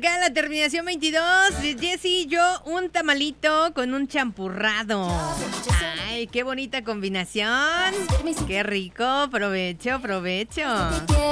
acá la terminación 22. Jessy, yo un tamalito con un champurrado. Ay, qué bonita combinación. Qué rico. Provecho.